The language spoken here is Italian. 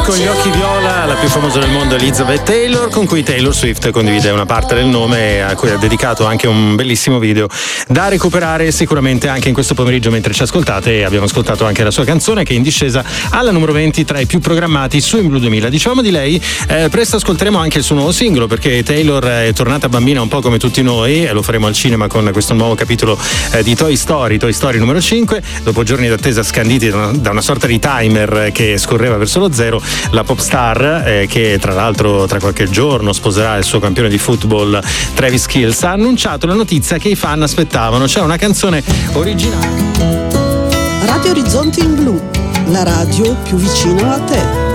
Con gli occhi viola, la più famosa del mondo Elizabeth Taylor, con cui Taylor Swift condivide una parte del nome, a cui ha dedicato anche un bellissimo video da recuperare sicuramente anche in questo pomeriggio mentre ci ascoltate. E abbiamo ascoltato anche la sua canzone, che è in discesa alla numero 20 tra i più programmati su In Blue 2000. Dicevamo di lei, presto ascolteremo anche il suo nuovo singolo, perché Taylor è tornata bambina un po' come tutti noi, e lo faremo al cinema con questo nuovo capitolo di Toy Story numero 5. Dopo giorni d'attesa scanditi da una sorta di timer che scorreva verso lo zero, la pop star, che tra l'altro tra qualche giorno sposerà il suo campione di football Travis Kelce, ha annunciato la notizia che i fan aspettavano, cioè una canzone originale. Radio Orizzonti in Blu, la radio più vicino a te.